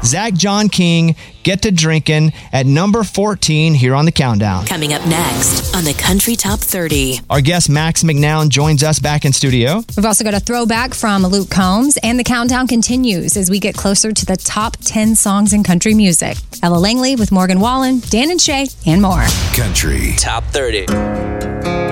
Zach John King, Get to Drinkin' at number 14 here on the Countdown. Coming up next on the Country Top 30. Our guest Max McNown joins us back in studio. We've also got a throwback from Luke Combs, and the countdown continues as we get closer to the top 10 songs in country music. Ella Langley with Morgan Wallen, Dan and Shay, and more. Country Top 30.